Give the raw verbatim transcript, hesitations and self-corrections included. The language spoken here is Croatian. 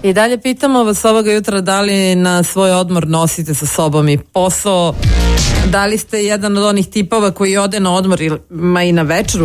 I dalje pitamo vas ovoga jutra da li na svoj odmor nosite sa sobom i posao, da li ste jedan od onih tipova koji ode na odmor, ma i na večeru